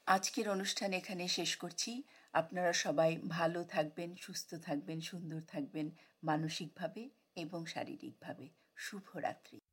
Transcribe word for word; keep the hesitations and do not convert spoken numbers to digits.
আজকের অনুষ্ঠান এখানে শেষ করছি। আপনারা সবাই ভালো থাকবেন, সুস্থ থাকবেন, সুন্দর থাকবেন মানসিকভাবে এবং শারীরিকভাবে। শুভরাত্রি।